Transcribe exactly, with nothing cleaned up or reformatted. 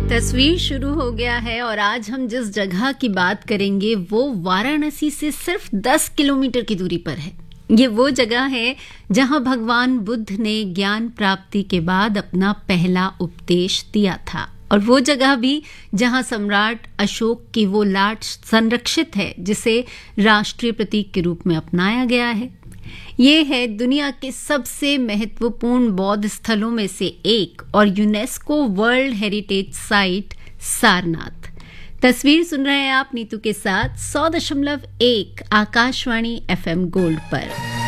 तस्वीर शुरू हो गया है और आज हम जिस जगह की बात करेंगे वो वाराणसी से सिर्फ दस किलोमीटर की दूरी पर है। ये वो जगह है जहां भगवान बुद्ध ने ज्ञान प्राप्ति के बाद अपना पहला उपदेश दिया था, और वो जगह भी जहां सम्राट अशोक की वो लाट संरक्षित है जिसे राष्ट्रीय प्रतीक के रूप में अपनाया गया है। ये है दुनिया के सबसे महत्वपूर्ण बौद्ध स्थलों में से एक और UNESCO world heritage site Sarnath. तस्वीर सुन रहे हैं आप नीतू के साथ सौ दशमलव एक आकाशवाणी एफएम गोल्ड पर।